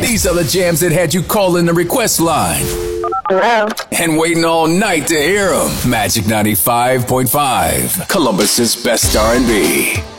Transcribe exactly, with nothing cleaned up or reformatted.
These are the jams that had you calling the request line Hello. and waiting all night to hear them. Magic ninety-five point five, Columbus's best R and B.